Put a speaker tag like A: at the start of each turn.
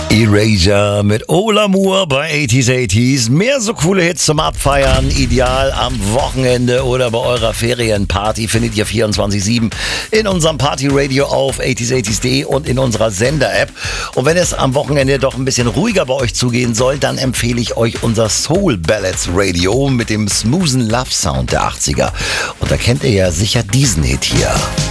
A: Erasure mit Ola Moore bei 80s. Mehr so coole Hits zum Abfeiern. Ideal am Wochenende oder bei eurer Ferienparty findet ihr 24/7 in unserem Partyradio auf 80s80s.de und in unserer Sender-App. Und wenn es am Wochenende doch ein bisschen ruhiger bei euch zugehen soll, dann empfehle ich euch unser Soul Ballads Radio mit dem smoothen Love Sound der 80er. Und da kennt ihr ja sicher diesen Hit hier.